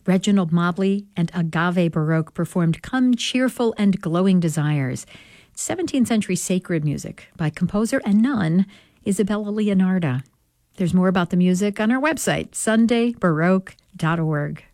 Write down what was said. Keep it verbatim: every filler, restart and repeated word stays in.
Reginald Mobley and Agave Baroque performed Come Cheerful and Glowing Desires, seventeenth century sacred music by composer and nun Isabella Leonarda. There's more about the music on our website, sunday baroque dot org.